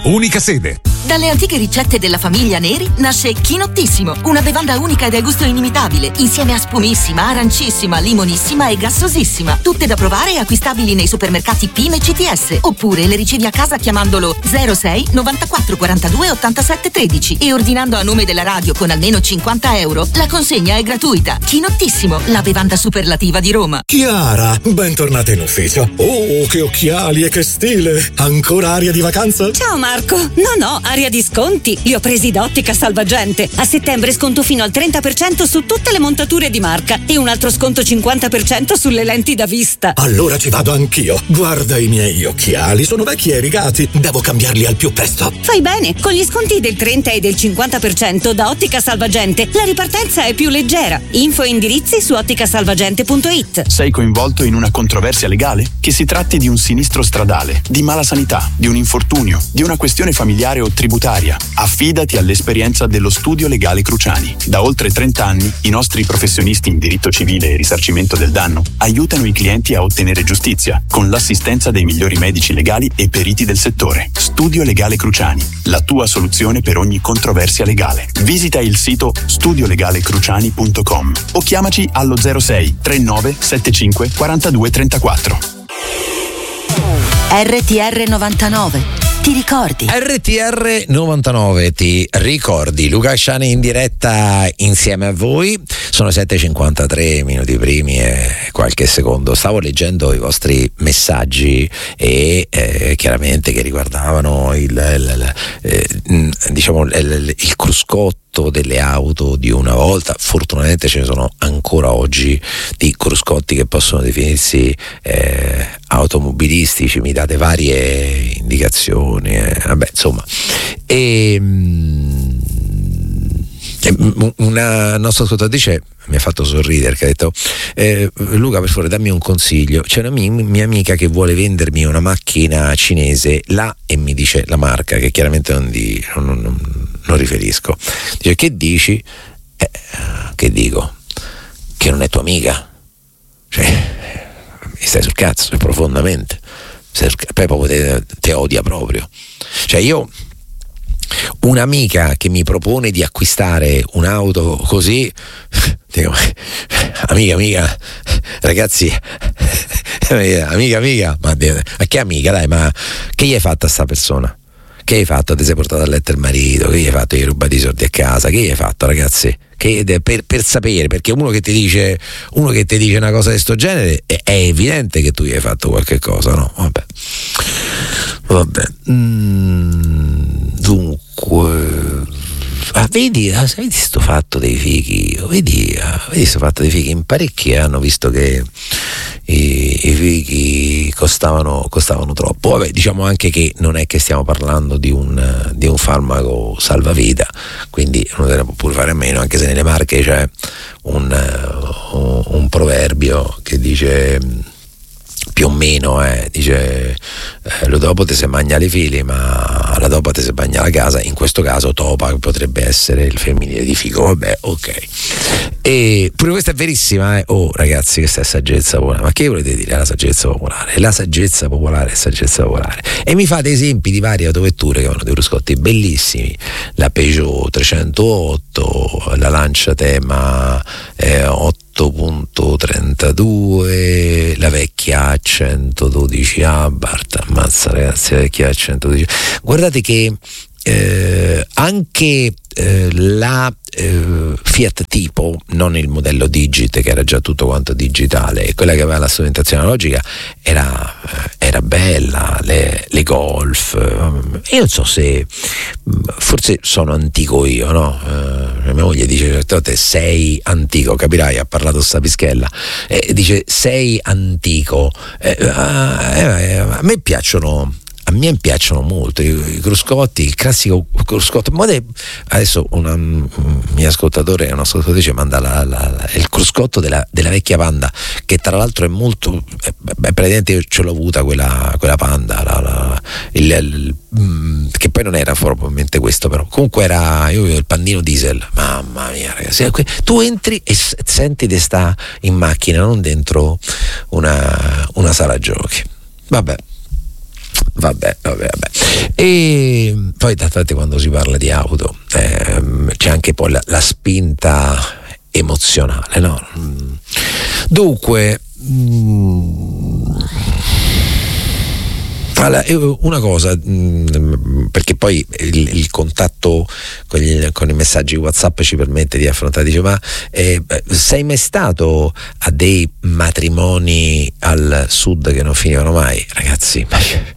unica sede. Dalle antiche ricette della famiglia Neri nasce Chinottissimo, una bevanda unica e dal gusto inimitabile, insieme a spumissima, arancissima, limonissima e gassosissima. Tutte da provare e acquistabili nei supermercati PIM e CTS. Oppure le ricevi a casa chiamandolo 06 94 42 87 13 e ordinando a nome della radio con almeno 50 euro. La consegna è gratuita. Chinottissimo, la bevanda superlativa di Roma. Chiara, bentornata in ufficio. Oh, che occhiali e che stile! Ancora aria di vacanza? Ciao Marco. No, aria di sconti. Li ho presi da Ottica Salvagente. A settembre sconto fino al 30% su tutte le montature di marca e un altro sconto 50% sulle lenti da vista. Allora ci vado anch'io. Guarda i miei occhiali, sono vecchi e rigati. Devo cambiarli al più presto. Fai bene, con gli sconti del 30 e del 50% da Ottica Salvagente la ripartenza è più leggera. Info e indirizzi su otticasalvagente.it. Sei coinvolto in una controversia legale? Che si tratti di un sinistro stradale, di mala sanità, di un infortunio, di una questione familiare o tributaria, affidati all'esperienza dello Studio Legale Cruciani. Da oltre 30 anni i nostri professionisti in diritto civile e risarcimento del danno aiutano i clienti a ottenere giustizia con l'assistenza dei migliori medici legali e periti del settore. Studio Legale Cruciani, la tua soluzione per ogni controversia legale. Visita il sito studiolagalecruciani.com o chiamaci allo 06 39 75 42 34. RTR 99. Ti ricordi? RTR 99, ti ricordi? Luca Asciani in diretta insieme a voi. Sono 7:53 minuti primi e qualche secondo. Stavo leggendo i vostri messaggi e chiaramente che riguardavano il cruscotto delle auto di una volta. Fortunatamente ce ne sono ancora oggi di cruscotti che possono definirsi automobilistici. Mi date varie indicazioni, vabbè, insomma. Una nostra ascoltatrice mi ha fatto sorridere, che ha detto Luca, per favore dammi un consiglio, c'è una mia amica che vuole vendermi una macchina cinese là, e mi dice la marca che chiaramente non riferisco. Dice, che dici? Che dico? Che non è tua amica? Cioè, mi stai sul cazzo profondamente, poi proprio te odia proprio. Cioè, io, un'amica che mi propone di acquistare un'auto così, dico, amica, ragazzi, amica, ma che amica, dai, ma che gli hai fatto a sta persona? Che hai fatto? Ti sei portato a letto il marito? Che gli hai fatto? Gli hai rubato i soldi a casa? Che gli hai fatto, ragazzi? Per sapere, perché uno che ti dice una cosa di sto genere è evidente che tu gli hai fatto qualche cosa, no? Vabbè. Dunque, vedi sto fatto dei fighi, vedi sto fatto dei fighi, in parecchi hanno visto che i fighi costavano troppo. Vabbè, diciamo anche che non è che stiamo parlando di un farmaco salvavita, quindi uno deve pure fare a meno, anche se nelle Marche c'è un proverbio che dice più o meno, dice lo dopo te se mangia le fili, ma la dopa te se bagna la casa. In questo caso topa potrebbe essere il femminile di figo, vabbè, ok. E pure questa è verissima, oh ragazzi, questa è saggezza popolare. Ma che volete dire la saggezza popolare? La saggezza popolare è saggezza popolare. E mi fate esempi di varie autovetture che hanno dei cruscotti bellissimi, la Peugeot 308, la Lancia Tema 8.32, la vecchia 112 Abarth, ammazza ragazzi, la vecchia 112. Guardate che anche la Fiat Tipo, non il modello Digit che era già tutto quanto digitale, quella che aveva la strumentazione analogica era bella, le Golf. Io non so se forse sono antico io, no? Mia moglie dice certe volte sei antico, capirai, ha parlato sta pischella, dice sei antico. A me piacciono molto i cruscotti, il classico cruscotto. Adesso un mio ascoltatore, un ascoltatrice manda il cruscotto della vecchia Panda, che tra l'altro è molto, praticamente io ce l'ho avuta quella Panda, che poi non era probabilmente questo, però comunque era, io avevo il pandino diesel, mamma mia ragazzi, tu entri e senti di sta in macchina, non dentro una sala giochi. Vabbè. Vabbè. E poi d'altronde quando si parla di auto c'è anche poi la spinta emozionale, no? Dunque allora, una cosa, perché poi il contatto con i messaggi WhatsApp ci permette di affrontare, dice, ma sei mai stato a dei matrimoni al sud che non finivano mai? Ragazzi,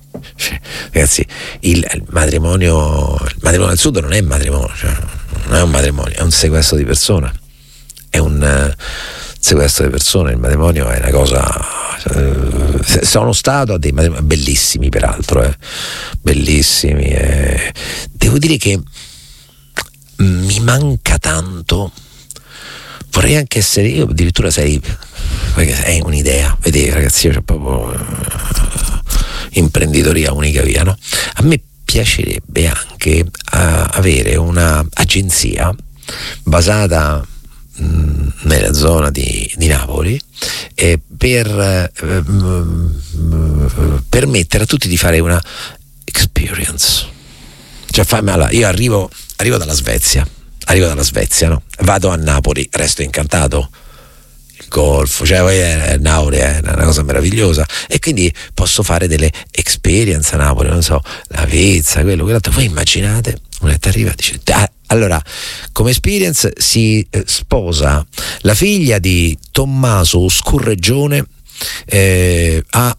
il matrimonio al sud non è matrimonio, cioè, non è un matrimonio, è un sequestro di persona, il matrimonio è una cosa. Sono stato a dei matrimoni bellissimi, peraltro, bellissimi. Devo dire che mi manca tanto. Vorrei anche essere io, addirittura perché è un'idea. Vedete, ragazzi, io c'ho proprio imprenditoria unica via, no? A me piacerebbe anche avere una agenzia basata nella zona di Napoli per permettere a tutti di fare una experience, cioè allora, io arrivo dalla Svezia, no? Vado a Napoli, resto incantato, il golfo, cioè poi Napoli è una cosa meravigliosa, e quindi posso fare delle experience a Napoli, non so, la pizza, quello, quell'altro. Voi immaginate, uno che arriva e dice, allora, come experience si sposa la figlia di Tommaso Scurreggione a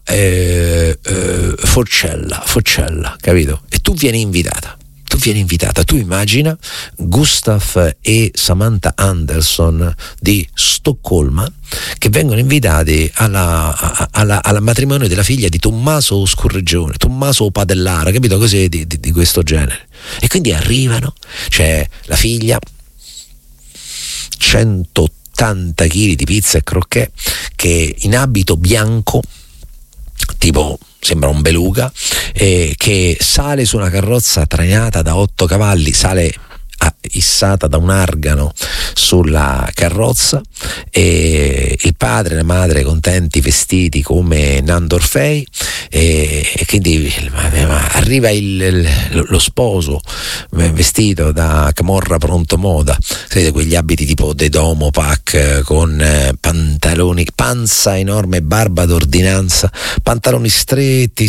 Forcella, capito? E tu vieni invitata. Tu immagina Gustav e Samantha Anderson di Stoccolma che vengono invitati al matrimonio della figlia di Tommaso Scurreggione, Tommaso Padellara, capito? Così di questo genere. E quindi arrivano, c'è la figlia, 180 kg di pizza e crocchè, che in abito bianco, tipo sembra un beluga, che sale su una carrozza trainata da 8 cavalli, sale issata da un argano sulla carrozza, e il padre e la madre contenti, vestiti come Nando Orfei, e quindi arriva lo sposo vestito da Camorra Pronto Moda, sapete, quegli abiti tipo De Domo Pac, con pantaloni, panza enorme, barba d'ordinanza, pantaloni stretti,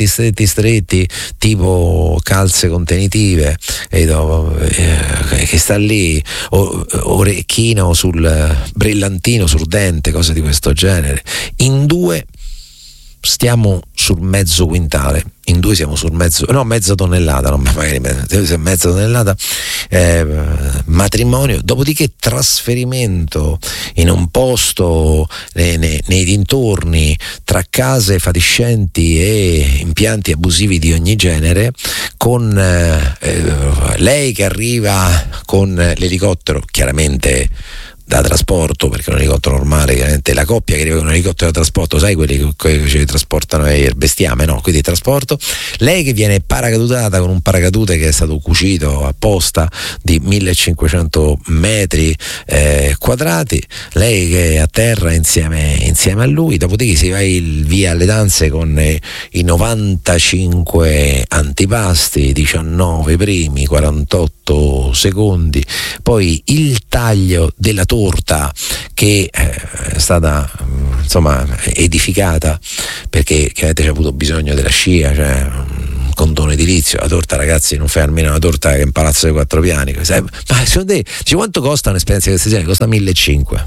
tipo calze contenitive, che sta lì, orecchino brillantino sul dente, cose di questo genere. In due stiamo sul mezzo quintale, in due siamo sul mezza tonnellata, mezza tonnellata, matrimonio, dopodiché trasferimento in un posto nei dintorni, tra case fatiscenti e impianti abusivi di ogni genere, con lei che arriva con l'elicottero, chiaramente da trasporto, perché un elicottero normale, chiaramente la coppia che arriva con un elicottero da trasporto, sai, quelli che ci trasportano il bestiame, no? Quindi trasporto, lei che viene paracadutata con un paracadute che è stato cucito apposta di 1500 metri quadrati, lei che è a terra insieme a lui, dopodiché si va via alle danze con i 95 antipasti, 19 primi, 48 secondi, poi il taglio della torta che è stata edificata, perché chiaramente c'è avuto bisogno della scia, cioè un condono edilizio. La torta, ragazzi, non fai almeno una torta che è un palazzo di 4 piani, ma secondo te quanto costa un'esperienza di questa genere? Costa 1.500.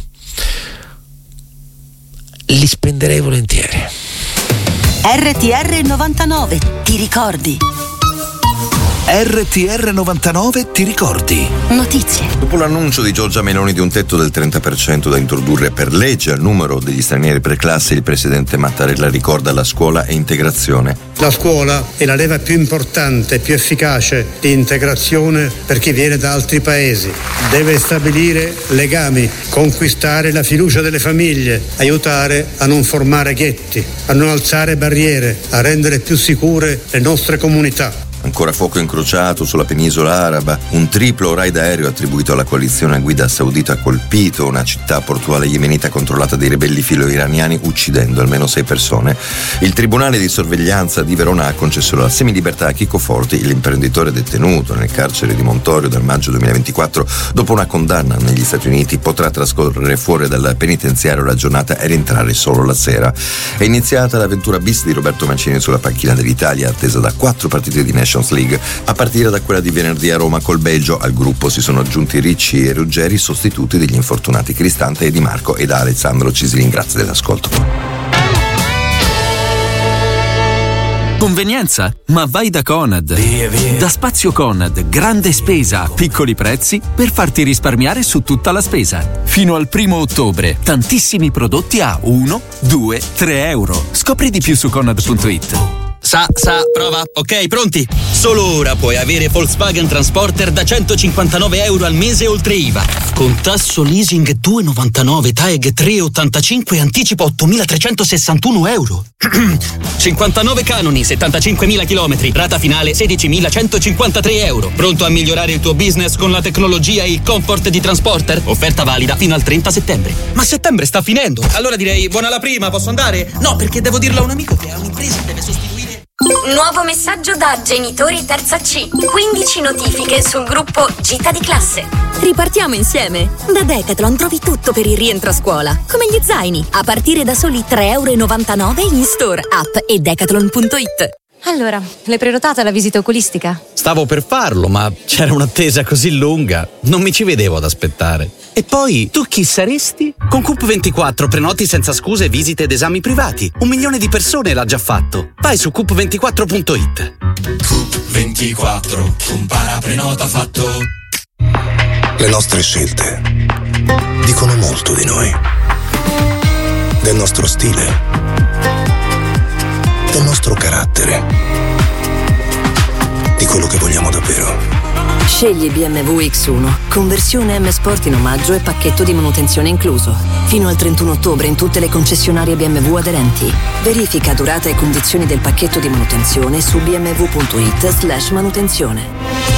Li spenderei volentieri. RTR 99, ti ricordi? RTR 99, ti ricordi? Notizie. Dopo l'annuncio di Giorgia Meloni di un tetto del 30% da introdurre per legge al numero degli stranieri per classe, il presidente Mattarella ricorda la scuola e integrazione. La scuola è la leva più importante e più efficace di integrazione per chi viene da altri paesi. Deve stabilire legami, conquistare la fiducia delle famiglie, aiutare a non formare ghetti, a non alzare barriere, a rendere più sicure le nostre comunità. ancora fuoco incrociato sulla penisola araba, un triplo raid aereo attribuito alla coalizione a guida saudita ha colpito una città portuale yemenita controllata dai ribelli filo-iraniani, uccidendo almeno 6 persone. Il tribunale di sorveglianza di Verona ha concesso la semilibertà a Chico Forti, l'imprenditore detenuto nel carcere di Montorio dal maggio 2024 dopo una condanna negli Stati Uniti. Potrà trascorrere fuori dal penitenziario la giornata e rientrare solo la sera. È iniziata l'avventura bis di Roberto Mancini sulla panchina dell'Italia, attesa da 4 partite di Nations League, a partire da quella di venerdì a Roma col Belgio. Al gruppo si sono aggiunti Ricci e Ruggeri, sostituti degli infortunati Cristante e Di Marco, e da Alessandro Cislin. Grazie dell'ascolto. Convenienza? Ma vai da Conad. Da Spazio Conad, grande spesa a piccoli prezzi per farti risparmiare su tutta la spesa. Fino al 1 ottobre, tantissimi prodotti a 1, 2, 3 euro. Scopri di più su Conad.it. Prova. Ok, pronti? Solo ora puoi avere Volkswagen Transporter da 159 euro al mese oltre IVA. Con tasso leasing 2,99, TAEG 3,85 e anticipo 8.361 euro. 59 canoni, 75.000 chilometri, rata finale 16.153 euro. Pronto a migliorare il tuo business con la tecnologia e il comfort di Transporter? Offerta valida fino al 30 settembre. Ma settembre sta finendo. Allora direi buona la prima, posso andare? No, perché devo dirlo a un amico che ha un'impresa e deve sostituire. Nuovo messaggio da Genitori Terza C. 15 notifiche sul gruppo Gita di classe. Ripartiamo insieme. Da Decathlon trovi tutto per il rientro a scuola, come gli zaini, a partire da soli 3,99 euro in store, app e decathlon.it. Allora, l'hai prenotata la visita oculistica? Stavo per farlo, ma c'era un'attesa così lunga, non mi ci vedevo ad aspettare. E poi, tu chi saresti? Con Coop24 prenoti senza scuse visite ed esami privati. 1 milione di persone l'ha già fatto. Vai su coop24.it. Coop24, compara, prenota, fatto. Le nostre scelte dicono molto di noi. Del nostro stile, del nostro carattere, di quello che vogliamo davvero. Scegli BMW X1, conversione M Sport in omaggio e pacchetto di manutenzione incluso. Fino al 31 ottobre in tutte le concessionarie BMW aderenti. Verifica durata e condizioni del pacchetto di manutenzione su bmw.it/manutenzione.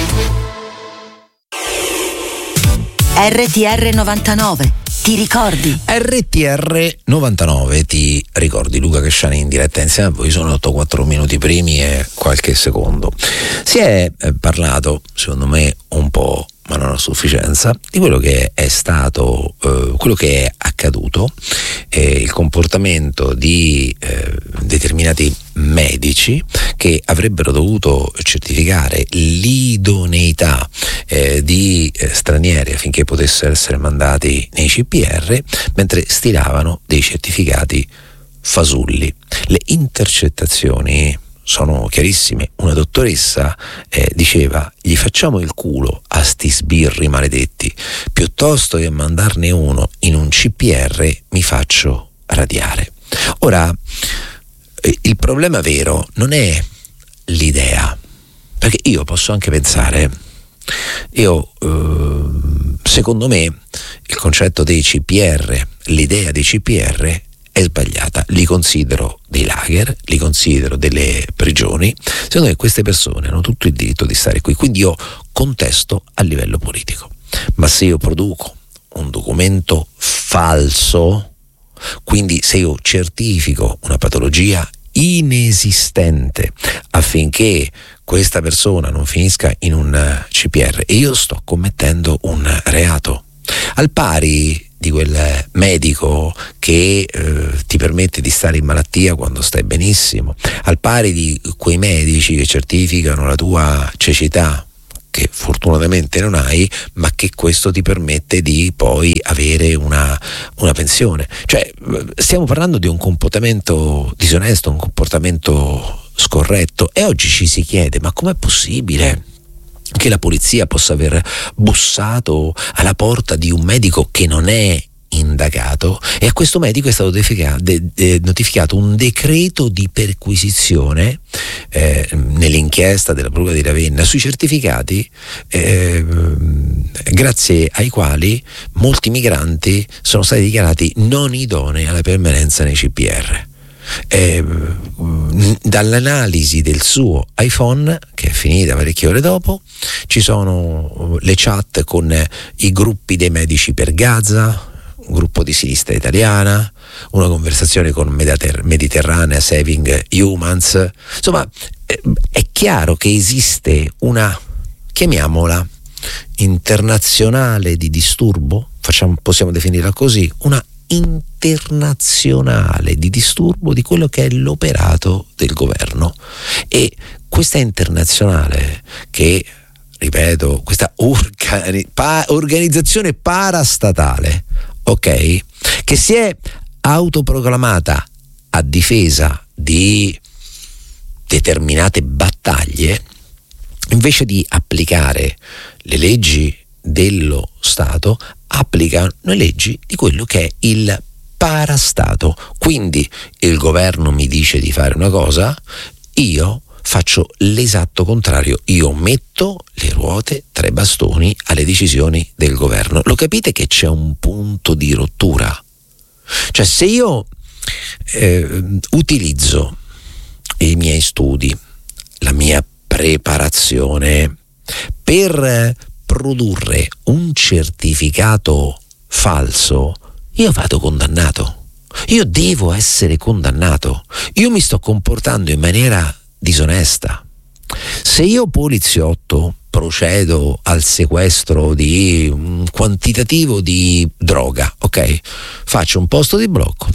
RTR 99, ti ricordi? RTR 99, ti ricordi? Luca Casciani in diretta insieme a voi, sono 8-4 minuti primi e qualche secondo. Si è parlato, secondo me un po', ma non a sufficienza, di quello che è stato, quello che è accaduto, il comportamento di determinati medici che avrebbero dovuto certificare l'idoneità di stranieri affinché potessero essere mandati nei CPR, mentre stilavano dei certificati fasulli. Le intercettazioni sono chiarissime. Una dottoressa diceva: gli facciamo il culo a sti sbirri maledetti, piuttosto che mandarne uno in un CPR mi faccio radiare. Ora, il problema vero non è l'idea, perché io posso anche pensare, secondo me il concetto dei CPR, l'idea dei CPR è sbagliata, li considero dei lager, li considero delle prigioni. Secondo me queste persone hanno tutto il diritto di stare qui, quindi io contesto a livello politico. Ma se io produco un documento falso, quindi se io certifico una patologia inesistente affinché questa persona non finisca in un CPR, e io sto commettendo un reato, al pari di quel medico che ti permette di stare in malattia quando stai benissimo, al pari di quei medici che certificano la tua cecità, che fortunatamente non hai, ma che questo ti permette di poi avere una pensione. Cioè, stiamo parlando di un comportamento disonesto, un comportamento scorretto, e oggi ci si chiede: ma com'è possibile che la polizia possa aver bussato alla porta di un medico che non è indagato, e a questo medico è stato notificato un decreto di perquisizione nell'inchiesta della Procura di Ravenna sui certificati grazie ai quali molti migranti sono stati dichiarati non idonei alla permanenza nei CPR. Dall'analisi del suo iPhone, che è finita parecchie ore dopo, ci sono le chat con i gruppi dei medici per Gaza, un gruppo di sinistra italiana, una conversazione con Mediterranea Saving Humans. Insomma, è chiaro che esiste una, chiamiamola, internazionale di disturbo, possiamo definirla così, una internazionale di disturbo di quello che è l'operato del governo. E questa internazionale, che ripeto, questa organizzazione parastatale, ok, che si è autoproclamata a difesa di determinate battaglie, invece di applicare le leggi dello Stato, applicano le leggi di quello che è il parastato. Quindi il governo mi dice di fare una cosa, io faccio l'esatto contrario, io metto le ruote tra i bastoni alle decisioni del governo. Lo capite che c'è un punto di rottura? Cioè, se io utilizzo i miei studi, la mia preparazione per produrre un certificato falso, io vado condannato, io devo essere condannato, io mi sto comportando in maniera disonesta. Se io poliziotto procedo al sequestro di un quantitativo di droga, ok, faccio un posto di blocco,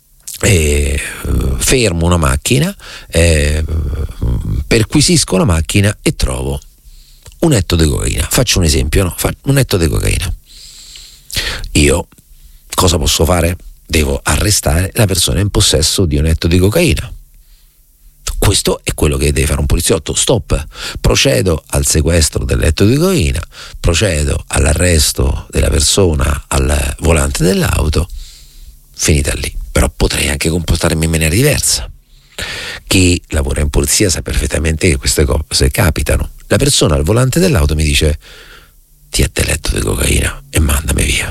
fermo una macchina, perquisisco la macchina e trovo un etto di cocaina. Faccio un esempio, no? Un etto di cocaina. Io cosa posso fare? Devo arrestare la persona in possesso di un etto di cocaina. Questo è quello che deve fare un poliziotto. Stop, procedo al sequestro dell'etto di cocaina, procedo all'arresto della persona al volante dell'auto, finita lì. Però potrei anche comportarmi in maniera diversa. Chi lavora in polizia sa perfettamente che queste cose capitano. La persona al volante dell'auto mi dice: ti ha deletto di cocaina e mandami via.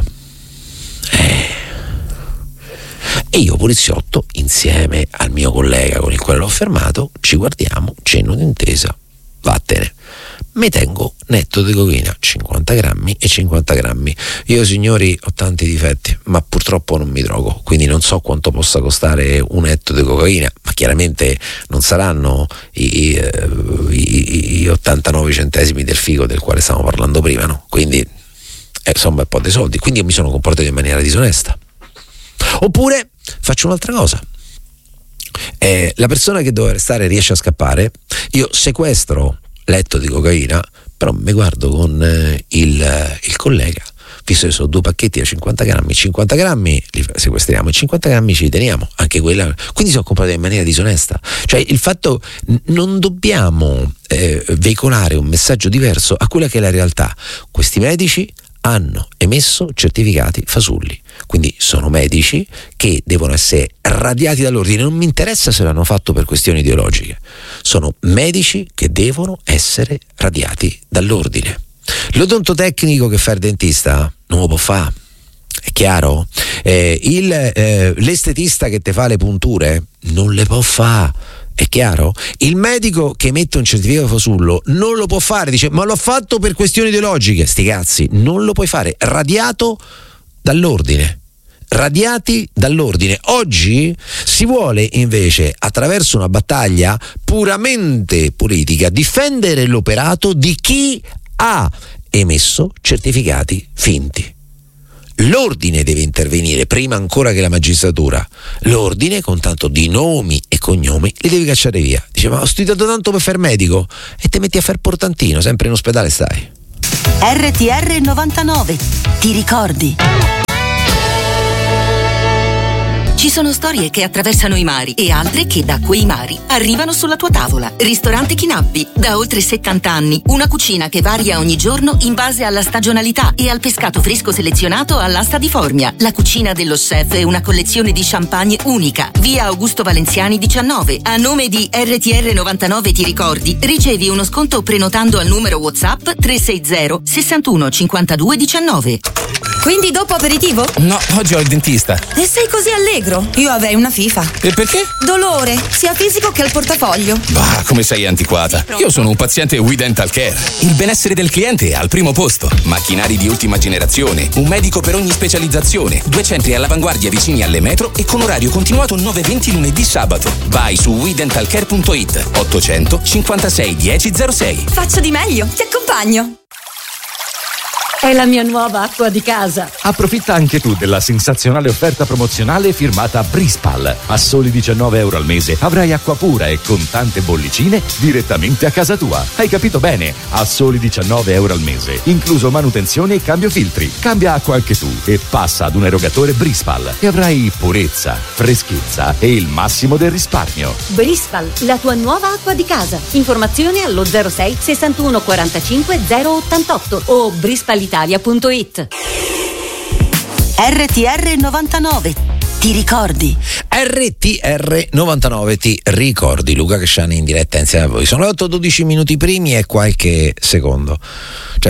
E io poliziotto, insieme al mio collega con il quale l'ho fermato, ci guardiamo, cenno d'intesa, vattene. Mi tengo netto di cocaina, 50 grammi e 50 grammi. Io, signori, ho tanti difetti, ma purtroppo non mi drogo, quindi non so quanto possa costare un etto di cocaina, ma chiaramente non saranno i 89 centesimi del figo del quale stavamo parlando prima, no? Quindi insomma un po' dei soldi. Quindi io mi sono comportato in maniera disonesta. Oppure faccio un'altra cosa. La persona che doveva restare riesce a scappare, io sequestro l'etto di cocaina, però mi guardo con il collega, visto che sono due pacchetti da 50 grammi li sequestriamo e 50 grammi ci teniamo, anche quella. Quindi sono comprato in maniera disonesta. Cioè, il fatto, non dobbiamo veicolare un messaggio diverso a quella che è la realtà. Questi medici hanno emesso certificati fasulli, quindi sono medici che devono essere radiati dall'ordine. Non mi interessa se l'hanno fatto per questioni ideologiche, sono medici che devono essere radiati dall'ordine. L'odontotecnico che fa il dentista non lo può fare, è chiaro? L'estetista che te fa le punture non le può fare, è chiaro? Il medico che emette un certificato fasullo non lo può fare, dice: ma l'ho fatto per questioni ideologiche. Sti cazzi, non lo puoi fare. Radiato dall'ordine. Radiati dall'ordine. Oggi si vuole invece, attraverso una battaglia puramente politica, difendere l'operato di chi ha emesso certificati finti. L'ordine deve intervenire prima ancora che la magistratura. L'ordine, con tanto di nomi e cognomi, li devi cacciare via. Dice: ma ho studiato tanto per fare medico, e te metti a fare portantino, sempre in ospedale stai. RTR 99, ti ricordi? Ci sono storie che attraversano i mari e altre che da quei mari arrivano sulla tua tavola. Ristorante Chinappi, da oltre 70 anni. Una cucina che varia ogni giorno in base alla stagionalità e al pescato fresco selezionato all'asta di Formia. La cucina dello chef è una collezione di champagne unica. Via Augusto Valenziani 19. A nome di RTR 99 ti ricordi, ricevi uno sconto prenotando al numero WhatsApp 360 61 52 19. Quindi dopo aperitivo? No, oggi ho il dentista. E sei così allegro? Io avrei una fifa. E perché? Dolore, sia fisico che al portafoglio. Bah, come sei antiquata. Io sono un paziente We Dental Care. Il benessere del cliente è al primo posto. Macchinari di ultima generazione, un medico per ogni specializzazione, 2 centri all'avanguardia vicini alle metro e con orario continuato 9-20 lunedì sabato. Vai su WeDentalCare.it 800 56 1006. Faccio di meglio, ti accompagno. È la mia nuova acqua di casa. Approfitta anche tu della sensazionale offerta promozionale firmata Brispal. A soli €19 al mese avrai acqua pura e con tante bollicine direttamente a casa tua. Hai capito bene? A soli €19 al mese, incluso manutenzione e cambio filtri. Cambia acqua anche tu e passa ad un erogatore Brispal e avrai purezza, freschezza e il massimo del risparmio. Brispal, la tua nuova acqua di casa. Informazioni allo 06 61 45 088 o brispalitalia.it. RTR 99. Ti ricordi? RTR 99 ti ricordi. Luca Casciani in diretta insieme a voi. Sono 8-12 minuti primi e qualche secondo. Cioè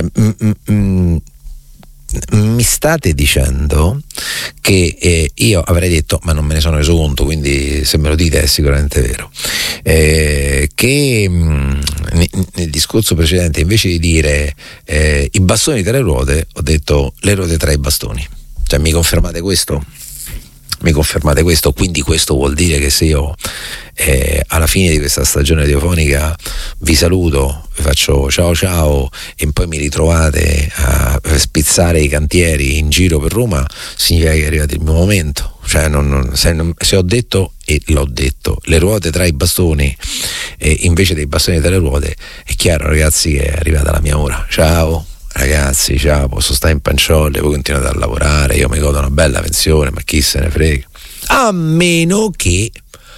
mi state dicendo che io avrei detto, ma non me ne sono reso conto, quindi se me lo dite è sicuramente vero, che nel discorso precedente invece di dire i bastoni tra le ruote ho detto le ruote tra i bastoni. Cioè mi confermate questo? Mi confermate questo? Quindi questo vuol dire che se io alla fine di questa stagione radiofonica vi saluto, vi faccio ciao ciao e poi mi ritrovate a spizzare i cantieri in giro per Roma, significa che è arrivato il mio momento. Cioè se ho detto, e l'ho detto, le ruote tra i bastoni invece dei bastoni tra le ruote, è chiaro ragazzi che è arrivata la mia ora. Ciao ragazzi, ciao, posso stare in panciolle, voi continuate a lavorare, io mi godo una bella pensione, ma chi se ne frega, a meno che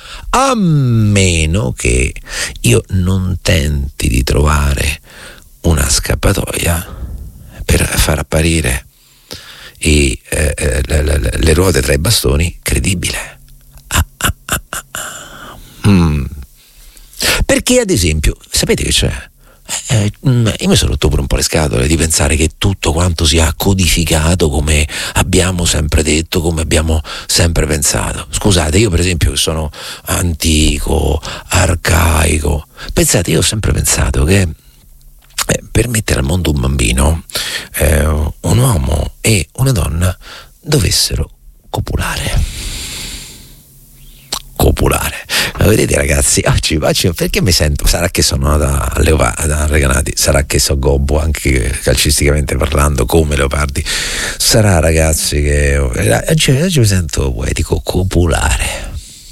io non tenti di trovare una scappatoia per far apparire le ruote tra i bastoni credibile. Perché ad esempio, sapete che c'è? Io mi sono rotto pure un po' le scatole di pensare che tutto quanto sia codificato come abbiamo sempre detto, come abbiamo sempre pensato. Scusate, io per esempio che sono antico, arcaico, pensate, io ho sempre pensato che per mettere al mondo un bambino un uomo e una donna dovessero copulare. Ma vedete ragazzi, oggi perché mi sento, sarà che sono nata a Recanati, sarà che so gobbo anche calcisticamente parlando come Leopardi, sarà ragazzi che oggi mi sento poetico, copulare,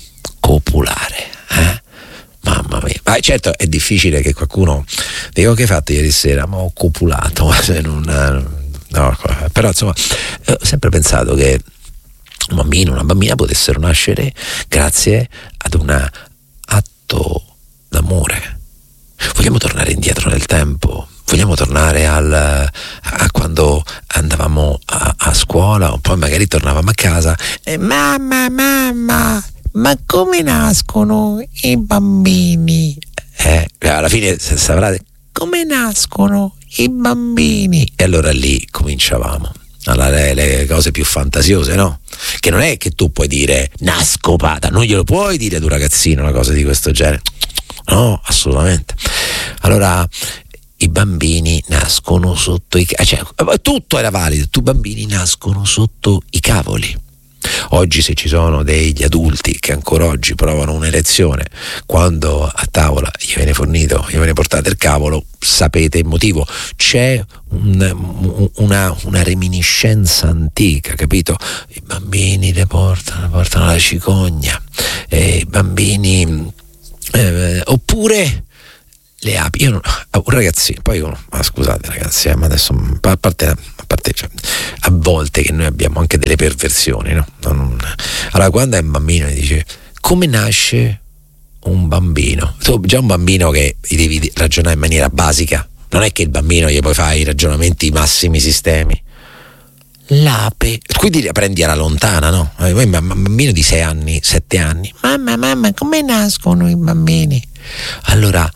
mamma mia. Ma certo è difficile che qualcuno dica che hai fatto ieri sera, ma ho copulato, no, però insomma ho sempre pensato che un bambino, una bambina potessero nascere grazie ad un atto d'amore. Vogliamo tornare indietro nel tempo? Vogliamo tornare a quando andavamo a scuola o poi magari tornavamo a casa e mamma, ma come nascono i bambini? Alla fine saprate come nascono i bambini, e allora lì cominciavamo le cose più fantasiose, no? Che non è che tu puoi dire una scopata, non glielo puoi dire ad un ragazzino una cosa di questo genere, no, assolutamente. Allora i bambini nascono sotto cioè tutto era valido, i bambini nascono sotto i cavoli. Oggi se ci sono degli adulti che ancora oggi provano un'erezione quando a tavola gli viene portato il cavolo, sapete il motivo, c'è una reminiscenza antica, capito? I bambini le portano la cicogna, i bambini oppure le api. Io ragazzi, poi scusate ragazzi, ma adesso a parte cioè, a volte che noi abbiamo anche delle perversioni, no? Allora quando è un bambino e dice come nasce un bambino, tu già un bambino che gli devi ragionare in maniera basica, non è che il bambino gli puoi fare i ragionamenti massimi sistemi. L'ape, quindi la prendi alla lontana, no? Un bambino di 6 anni, 7 anni, mamma, come nascono i bambini? Allora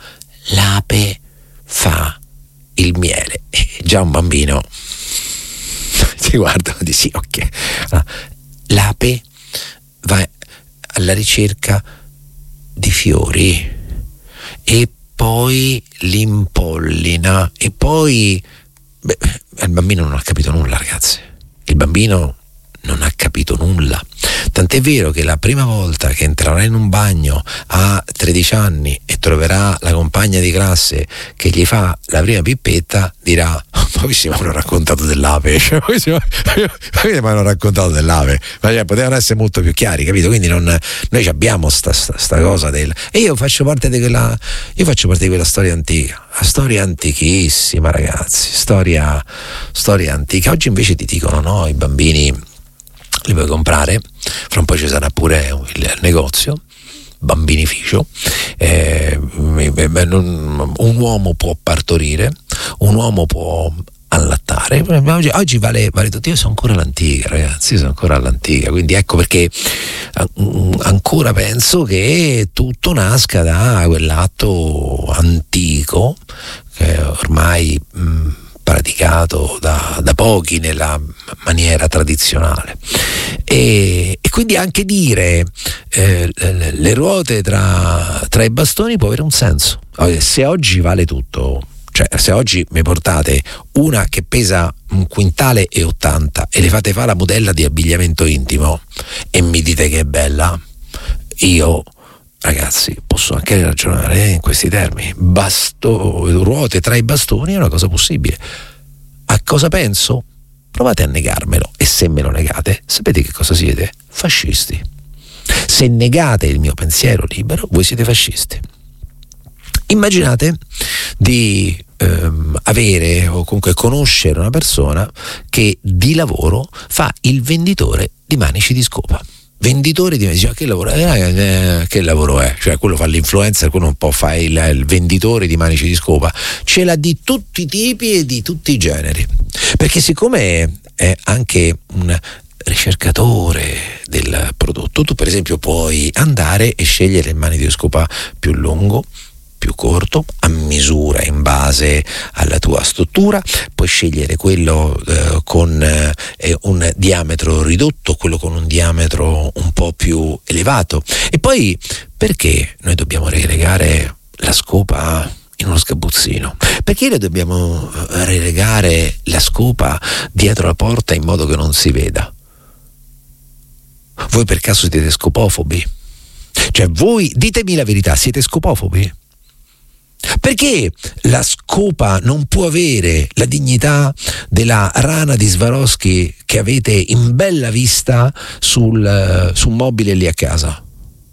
l'ape fa il miele, già un bambino ti guardano e dici sì, ok. Allora, l'ape va alla ricerca di fiori e poi li impollina e poi il bambino non ha capito nulla, ragazzi. Il bambino non ha capito nulla, tant'è vero che la prima volta che entrerà in un bagno a 13 anni e troverà la compagna di classe che gli fa la prima pippetta dirà: ma mi hanno raccontato dell'ape, mi hanno raccontato dell'ape, ma potevano essere molto più chiari, capito? Quindi noi abbiamo sta cosa del, e io faccio parte di quella storia antica, la storia antichissima, ragazzi, storia antica. Oggi invece ti dicono no, i bambini li puoi comprare, fra un po' ci sarà pure il negozio bambinificio, un uomo può partorire, un uomo può allattare, oggi vale tutto. Io sono ancora all'antica, ragazzi, quindi ecco perché ancora penso che tutto nasca da quell'atto antico che ormai praticato da pochi nella maniera tradizionale, e quindi anche dire le ruote tra i bastoni può avere un senso. Se oggi vale tutto, cioè se oggi mi portate una che pesa 1,80 quintali e le fate fare la modella di abbigliamento intimo e mi dite che è bella, io, ragazzi, posso anche ragionare in questi termini. Ruote tra i bastoni è una cosa possibile. A cosa penso? Provate a negarmelo, e se me lo negate, sapete che cosa siete? Fascisti. Se negate il mio pensiero libero, voi siete fascisti. Immaginate di avere o comunque conoscere una persona che di lavoro fa il venditore di manici di scopa. Venditore di manici, che lavoro è? Che lavoro è? Cioè quello fa l'influencer, quello un po' fa il venditore di manici di scopa. Ce l'ha di tutti i tipi e di tutti i generi, perché siccome è anche un ricercatore del prodotto, tu per esempio puoi andare e scegliere il manico di scopa più lungo, più corto, a misura in base alla tua struttura, puoi scegliere quello con un diametro ridotto, quello con un diametro un po' più elevato. E poi perché noi dobbiamo relegare la scopa in uno sgabuzzino? Perché noi dobbiamo relegare la scopa dietro la porta in modo che non si veda? Voi per caso siete scopofobi? Cioè voi, ditemi la verità, siete scopofobi? Perché la scopa non può avere la dignità della rana di Swarovski che avete in bella vista sul mobile lì a casa?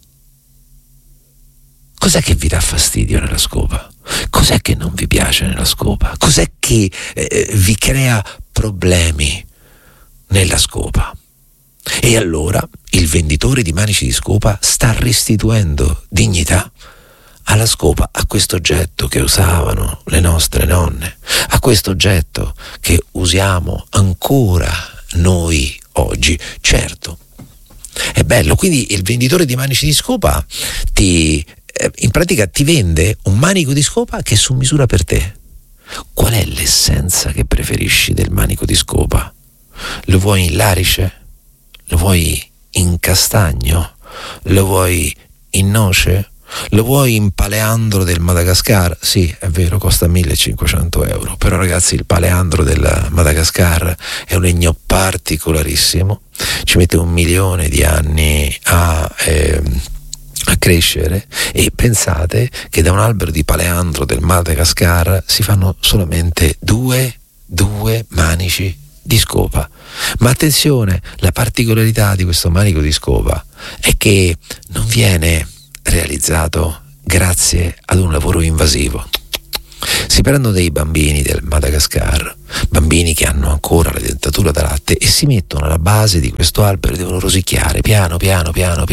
Cos'è che vi dà fastidio nella scopa? Cos'è che non vi piace nella scopa? Cos'è che vi crea problemi nella scopa? E allora il venditore di manici di scopa sta restituendo dignità alla scopa, a questo oggetto che usavano le nostre nonne, a questo oggetto che usiamo ancora noi oggi. Certo, è bello. Quindi il venditore di manici di scopa in pratica ti vende un manico di scopa che è su misura per te. Qual è l'essenza che preferisci del manico di scopa? Lo vuoi in larice? Lo vuoi in castagno? Lo vuoi in noce? Lo vuoi in paleandro del Madagascar? Sì, è vero, costa 1.500 euro, però ragazzi il paleandro del Madagascar è un legno particolarissimo, ci mette 1 milione di anni a crescere, e pensate che da un albero di paleandro del Madagascar si fanno solamente due manici di scopa. Ma attenzione, la particolarità di questo manico di scopa è che non viene realizzato grazie ad un lavoro invasivo. Si prendono dei bambini del Madagascar, bambini che hanno ancora la dentatura da latte, e si mettono alla base di questo albero e devono rosicchiare piano piano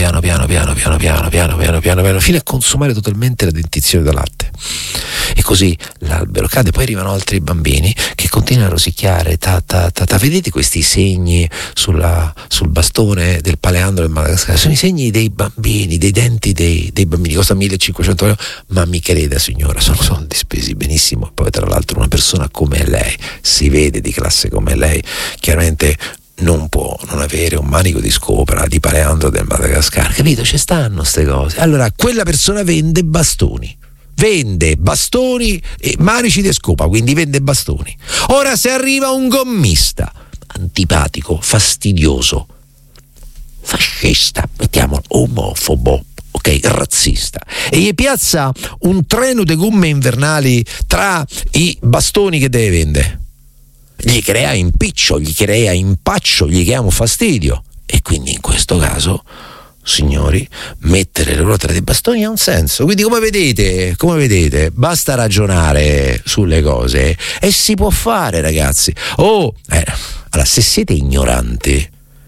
fino a consumare totalmente la dentizione da latte. E così l'albero cade, poi arrivano altri bambini che continuano a rosicchiare, vedete questi segni sul bastone del paleandro del Madagascar? Sono i segni dei bambini, dei denti dei bambini. Costa 1.500 euro, ma mi creda signora, sono soldi spesi benissimo. Poi tra l'altro una persona persona come lei, si vede di classe come lei, chiaramente non può non avere un manico di scopra di Paleandro del Madagascar, capito? Ci stanno ste cose. Allora quella persona vende bastoni e manici di scopa, quindi vende bastoni. Ora se arriva un gommista antipatico, fastidioso, fascista, mettiamolo, omofobo, ok, razzista, e gli piazza un treno di gomme invernali tra i bastoni che deve vendere, gli crea impiccio, gli crea impaccio, gli crea un fastidio, e quindi in questo caso, signori, mettere le ruote dei bastoni ha un senso. Quindi come vedete, basta ragionare sulle cose e si può fare, ragazzi. Allora, se siete ignoranti,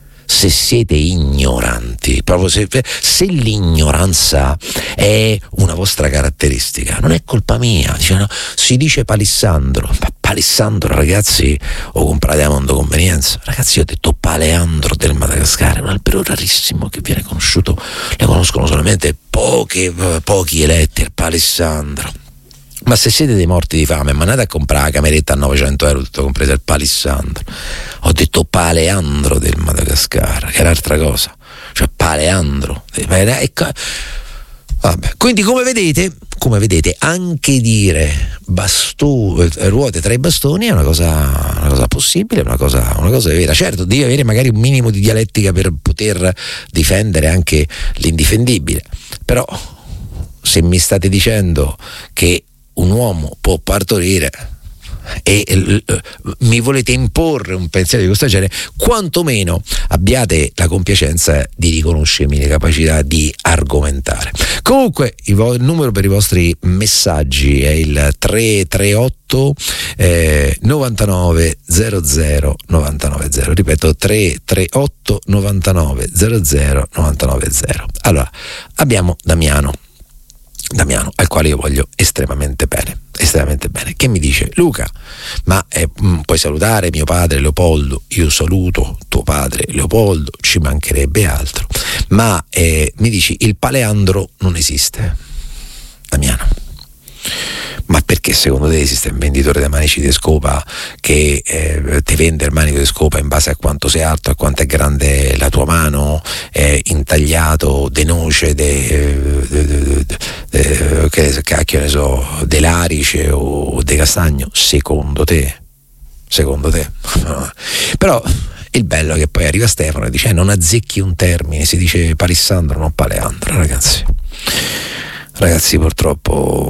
proprio se l'ignoranza è una vostra caratteristica, non è colpa mia. Si dice Palissandro, ragazzi, o comprate a Mondo Convenienza. Ragazzi, io ho detto Paleandro del Madagascar, è un albero rarissimo che viene conosciuto, ne conoscono solamente pochi eletti, il Palissandro. Ma se siete dei morti di fame, ma andate a comprare la cameretta a 900 euro, tutto compreso il Palissandro. Ho detto Paleandro del Madagascar, che era altra cosa, cioè Paleandro. Vabbè. Quindi come vedete, anche dire ruote tra i bastoni è una cosa possibile, una cosa vera. Certo, devi avere magari un minimo di dialettica per poter difendere anche l'indifendibile, però se mi state dicendo che un uomo può partorire e mi volete imporre un pensiero di questo genere, quantomeno abbiate la compiacenza di riconoscermi le capacità di argomentare. Comunque il numero per i vostri messaggi è il 338 99 00 990, ripeto 338 99 00 990. Allora, abbiamo Damiano, al quale io voglio estremamente bene, che mi dice: Luca, ma puoi salutare mio padre Leopoldo? Io saluto tuo padre Leopoldo, ci mancherebbe altro, ma mi dici il Paleandro non esiste. Damiano, ma perché secondo te esiste un venditore di manici di scopa che ti vende il manico di scopa in base a quanto sei alto, a quanto è grande la tua mano, intagliato de noce, che cacchio ne so, dell'arice o de castagno? Secondo te? Però il bello è che poi arriva Stefano e dice non azzecchi un termine, si dice Palissandro non Paleandro. Ragazzi, purtroppo,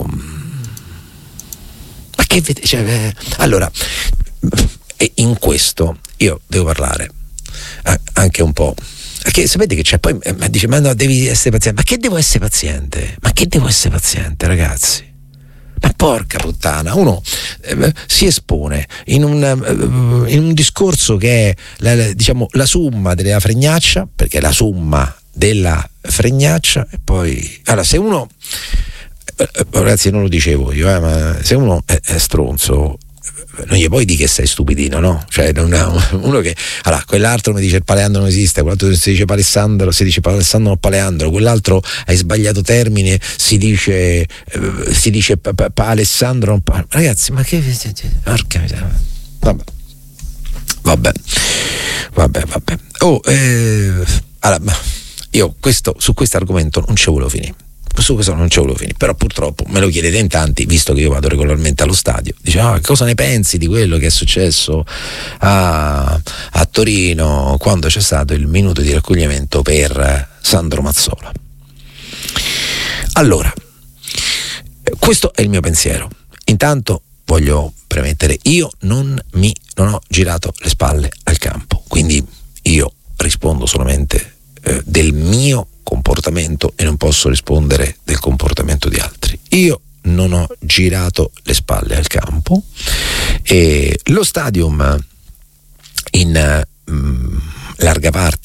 ma che allora, in questo io devo parlare anche un po', perché sapete che c'è, poi dice ma no, devi essere paziente. Ma che devo essere paziente, ragazzi? Ma porca puttana, uno si espone in un discorso che è la somma della fregnaccia, perché è la somma della fregnaccia, e poi allora se uno, ragazzi, non lo dicevo io, ma se uno è stronzo non gli puoi dire che sei stupidino, no? Cioè uno che allora quell'altro mi dice il Paleandro non esiste, quell'altro si dice Palissandro, non Paleandro, quell'altro hai sbagliato termine, si dice Alessandro non ragazzi, ma che porca miseria. Vabbè. Allora, io su questo argomento non ci volevo finire. Però purtroppo me lo chiedete in tanti, visto che io vado regolarmente allo stadio. Dice cosa ne pensi di quello che è successo a Torino quando c'è stato il minuto di raccoglimento per Sandro Mazzola? Allora, questo è il mio pensiero. Intanto voglio premettere, io non ho girato le spalle al campo, quindi io rispondo solamente del mio comportamento e non posso rispondere del comportamento di altri. Io non ho girato le spalle al campo e lo stadium in larga parte